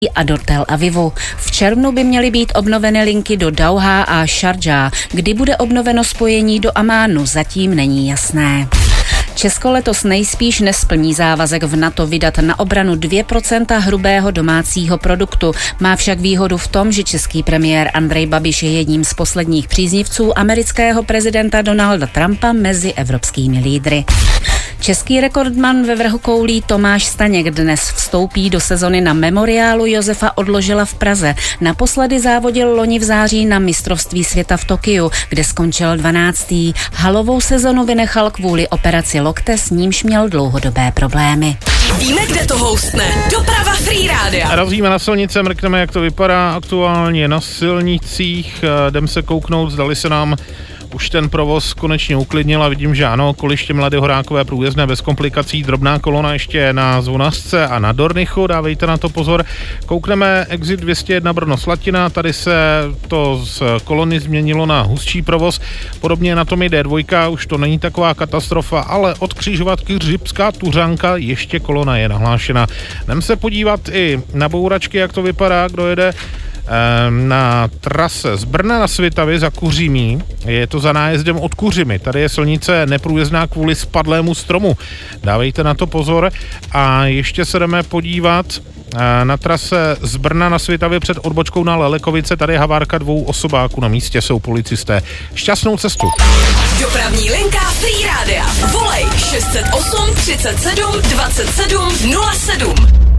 a do Tel Avivu. V červnu by měly být obnoveny linky do Dauhá a Šardžá. Kdy bude obnoveno spojení do Amánu, zatím není jasné. Česko letos nejspíš nesplní závazek v NATO vydat na obranu 2% hrubého domácího produktu. Má však výhodu v tom, že český premiér Andrej Babiš je jedním z posledních příznivců amerického prezidenta Donalda Trumpa mezi evropskými lídry. Český rekordman ve vrchokoulí Tomáš Staněk dnes vstoupí do sezony na memoriálu Josefa Odložila v Praze. Naposledy závodil loni v září na mistrovství světa v Tokiu, kde skončil 12. Halovou sezonu vynechal kvůli operaci lokte, s nímž měl dlouhodobé problémy. Víme, kde to houstne. Doprava Free Rádia. Razíme na silnice, mrkneme, jak to vypadá aktuálně na silnicích. Jdem se kouknout, zdali se nám už ten provoz konečně uklidnil a vidím, že ano, Koliště Mladé Horákové průjezdné bez komplikací, drobná kolona ještě na Zvonazce a na Dornichu, dávejte na to pozor. Koukneme exit 201 Brno Slatina, tady se to z kolony změnilo na hustší provoz, podobně na tom D2, už to není taková katastrofa, ale od křižovatky Řipská Tuřanka ještě kolona je nahlášena. Jdem se podívat i na bouračky, jak to vypadá, kdo jede na trase z Brna na Svitavy za Kuřimí, je to za nájezdem od Kuřimy. Tady je silnice neprůjezdná kvůli spadlému stromu. Dávejte na to pozor a ještě se jdeme podívat na trase z Brna na Svitavy před odbočkou na Lelekovice. Tady je havárka 2 osobáků, na místě jsou policisté. Šťastnou cestu. Dopravní linka Free Rádia. Volej 608 37 27 07.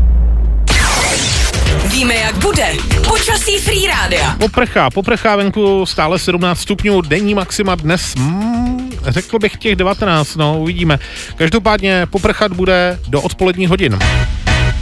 Víme, jak bude. Počasí Free Rádia. Poprchá venku stále 17 stupňů, denní maxima dnes, řekl bych těch 19, no uvidíme. Každopádně poprchat bude do odpoledních hodin.